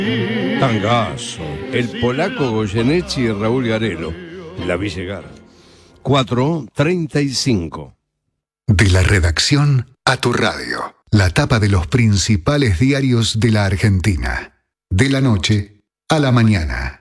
Tangazo. El polaco Goyeneche y Raúl Garelo. La vi llegar. 4:35. De la redacción a tu radio. La tapa de los principales diarios de la Argentina. De la noche a la mañana.